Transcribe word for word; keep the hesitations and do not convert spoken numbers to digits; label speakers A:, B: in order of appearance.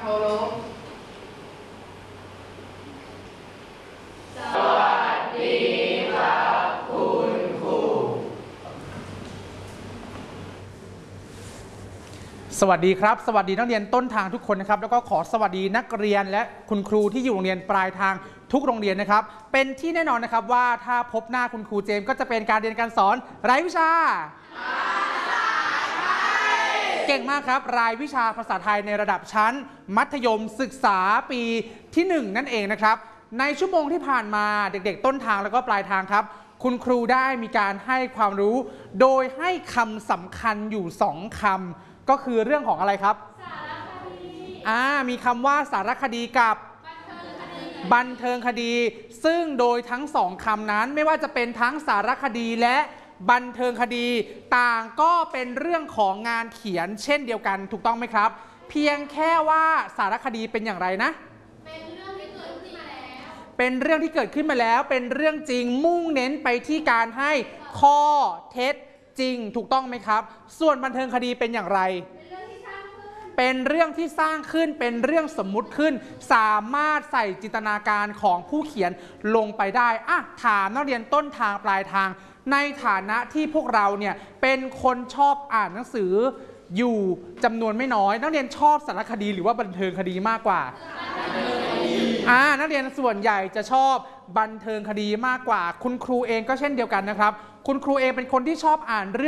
A: ารพสวัสดีครับคุณครู
B: สวัสดีครับสวัสดีนักเรียนต้นทางทุกคนนะครับแล้วก็ขอสวัสดีนักเรียนและคุณครูที่อยู่โรงเรียนปลายทางทุกโรงเรียนนะครับเป็นที่แน่นอนนะครับว่าถ้าพบหน้าคุณครูเจมส์ก็จะเป็นการเรียนการสอนรายวิชาเก่งมากครับรายวิชาภาษาไทยในระดับชั้นมัธยมศึกษาปีที่หนึ่งนั่นเองนะครับในชั่วโมงที่ผ่านมาเด็กๆต้นทางแล้วก็ปลายทางครับคุณครูได้มีการให้ความรู้โดยให้คำสำคัญอยู่สองคำก็คือเรื่องของอะไรครับสารคดีอ่ามีคำว่าสารคดีกับบันเทิงคดีซึ่งโดยทั้งสองคำนั้นไม่ว่าจะเป็นทั้งสารคดีและบันเทิงคดีต่างก็เป็นเรื่องของงานเขียนเช่นเดียวกันถูกต้องไหมครับเพียงแค่ว่าสารคดีเป็นอย่างไรนะเป็นเรื่องที่เกิดขึ้นมาแล้วเป็นเรื่องที่เกิดขึ้นมาแล้วเป็นเรื่องจริงมุ่งเน้นไปที่การให้ข้อเท็จจริงถูกต้องไหมครับส่วนบันเทิงคดีเป็นอย่างไรเป็นเรื่องที่สร้างขึ้นเป็นเรื่องสมมุติขึ้นสามารถใส่จินตนาการของผู้เขียนลงไปได้อ่ะถามนักเรียนต้นทางปลายทางในฐานะที่พวกเราเนี่ยเป็นคนชอบอ่านหนังสืออยู่จำนวนไม่น้อยนักเรียนชอบสารคดีหรือว่าบันเทิงคดีมากกว่าอ่านักเรียนส่วนใหญ่จะชอบบันเทิงคดีมากกว่าคุณครูเองก็เช่นเดียวกันนะครับคุณครูเองเป็นคนที่ชอบอ่านเรื่อง